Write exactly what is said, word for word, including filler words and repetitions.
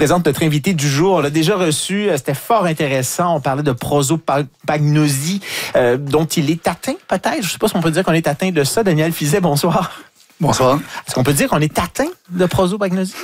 présente notre invité du jour. On l'a déjà reçu, c'était fort intéressant. On parlait de prosopagnosie, euh, dont il est atteint peut-être. Je ne sais pas si on peut dire qu'on est atteint de ça. Daniel Fizet, bonsoir. Bonsoir. Est-ce qu'on peut dire qu'on est atteint de prosopagnosie?